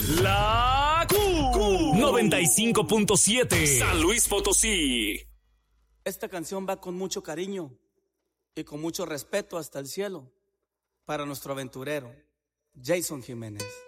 La Q 95.7 San Luis Potosí. Esta canción va con mucho cariño y con mucho respeto hasta el cielo para nuestro aventurero, Jason Jiménez.